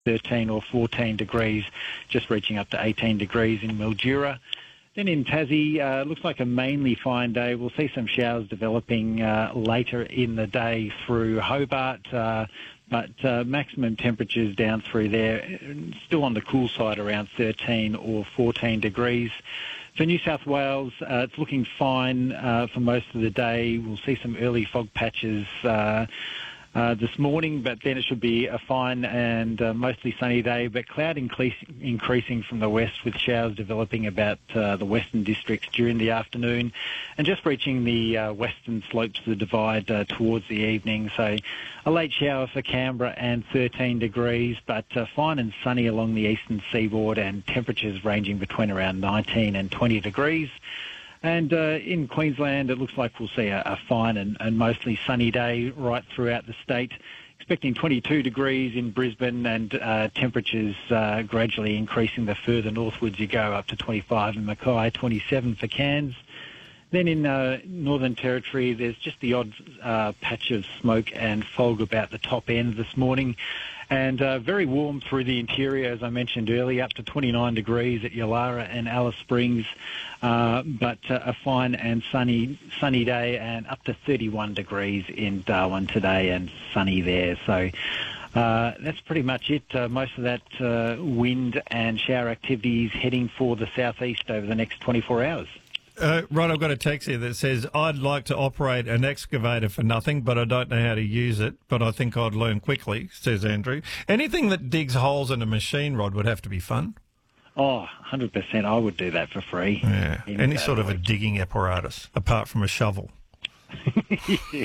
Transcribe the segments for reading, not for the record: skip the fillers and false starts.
13 or 14 degrees, just reaching up to 18 degrees in Mildura. Then in Tassie, looks like a mainly fine day. We'll see some showers developing later in the day through Hobart, but maximum temperatures down through there, still on the cool side, around 13 or 14 degrees. For New South Wales, it's looking fine for most of the day. We'll see some early fog patches this morning, but then it should be a fine and mostly sunny day, but cloud increasing from the west, with showers developing about the western districts during the afternoon and just reaching the western slopes of the divide towards the evening. So a late shower for Canberra and 13 degrees, but fine and sunny along the eastern seaboard, and temperatures ranging between around 19 and 20 degrees. And in Queensland, it looks like we'll see a fine and mostly sunny day right throughout the state. Expecting 22 degrees in Brisbane, and temperatures gradually increasing the further northwards you go, up to 25 in Mackay, 27 for Cairns. Then in Northern Territory, there's just the odd patch of smoke and fog about the top end this morning. And very warm through the interior, as I mentioned earlier, up to 29 degrees at Yulara and Alice Springs, but a fine and sunny day, and up to 31 degrees in Darwin today, and sunny there. So that's pretty much it. Most of that wind and shower activities heading for the southeast over the next 24 hours. Rod, I've got a text here that says, I'd like to operate an excavator for nothing, but I don't know how to use it, but I think I'd learn quickly, says Andrew. Anything that digs holes in a machine, Rod, would have to be fun. Oh, 100%. I would do that for free. Yeah, any sort of a digging apparatus, apart from a shovel. Yeah,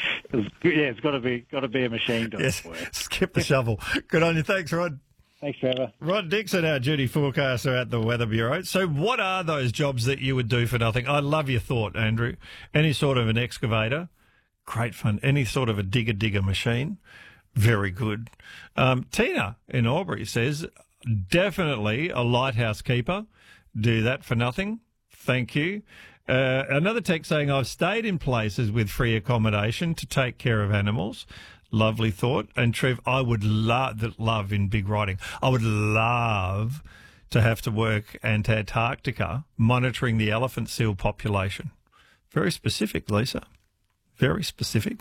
it's got to be a machine to Yes, work. skip the shovel. Good on you. Thanks, Rod. Thanks, Trevor. Rod Dixon, our duty forecaster at the Weather Bureau. So what are those jobs that you would do for nothing? I love your thought, Andrew. Any sort of an excavator, great fun. Any sort of a digger machine, very good. Tina in Albury says, definitely a lighthouse keeper. Do that for nothing. Thank you. Another text saying, I've stayed in places with free accommodation to take care of animals. Lovely thought. And Trev, I would love in big writing, I would love to have to work at Antarctica monitoring the elephant seal population. Very specific, Lisa. Very specific.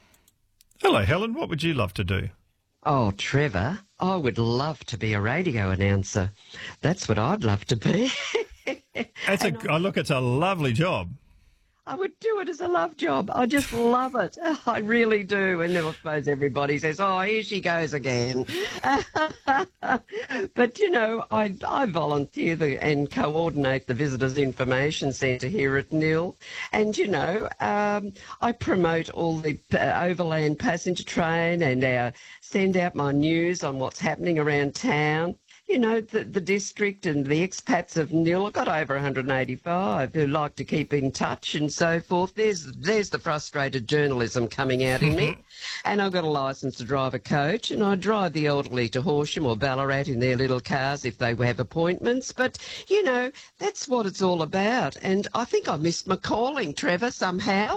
Hello, Helen. What would you love to do? Oh, Trevor, I would love to be a radio announcer. That's what I'd love to be. It's a lovely job. I would do it as a love job. I just love it. I really do. And then I suppose everybody says, oh, here she goes again. But, you know, I volunteer and coordinate the Visitors Information Centre here at NIL. And, you know, I promote all the overland passenger train, and send out my news on what's happening around town. You know, the district and the expats of NIL. I've got over 185 who like to keep in touch and so forth. There's the frustrated journalism coming out in me. And I've got a licence to drive a coach, and I drive the elderly to Horsham or Ballarat in their little cars if they have appointments. But, you know, that's what it's all about. And I think I missed my calling, Trevor, somehow.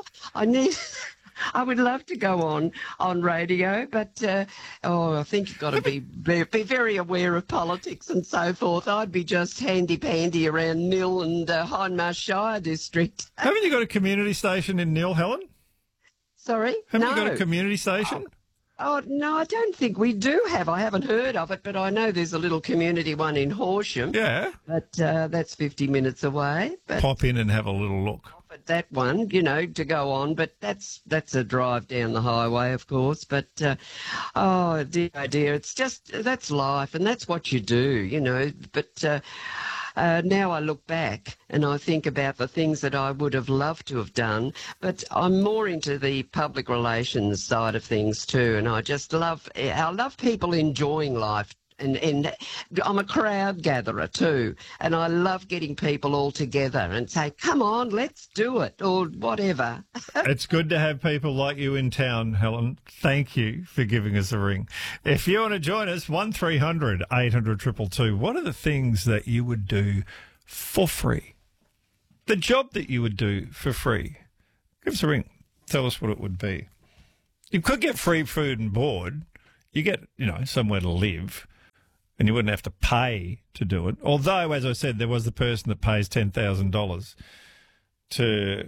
I would love to go on radio, but I think you've got to be very aware of politics and so forth. I'd be just handy-pandy around NIL and Hindmarsh Shire district. Haven't you got a community station in NIL, Helen? Sorry? Haven't you got a community station? Oh, no, I don't think we do have. I haven't heard of it, but I know there's a little community one in Horsham. Yeah. But that's 50 minutes away. But pop in and have a little look. That one, you know, to go on, but that's a drive down the highway, of course. But oh dear, it's just that's life, and that's what you do, you know. But now I look back and I think about the things that I would have loved to have done, but I'm more into the public relations side of things too, and I love people enjoying life. And I'm a crowd gatherer too, and I love getting people all together and say, come on, let's do it, or whatever. It's good to have people like you in town, Helen. Thank you for giving us a ring. If you want to join us, 1300 800 222. What are the things that you would do for free? The job that you would do for free. Give us a ring. Tell us what it would be. You could get free food and board. You get, you know, somewhere to live. and you wouldn't have to pay to do it. Although, as I said, there was the person that pays $10,000 to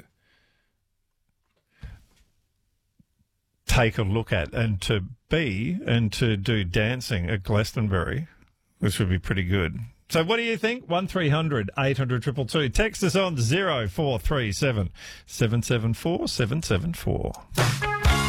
take a look at and to do dancing at Glastonbury, which would be pretty good. So what do you think? 1300 800 222. Text us on 0437 774 774.